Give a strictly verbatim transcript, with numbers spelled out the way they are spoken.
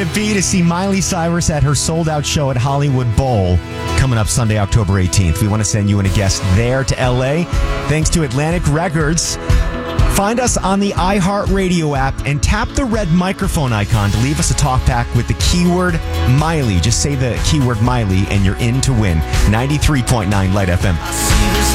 it be to see Miley Cyrus at her sold-out show at Hollywood Bowl coming up Sunday, October eighteenth? We want to send you and a guest there to L A, thanks to Atlantic Records. Find us on the iHeartRadio app and tap the red microphone icon to leave us a talk back with the keyword Miley. Just say the keyword Miley and you're in to win. ninety-three point nine Light F M.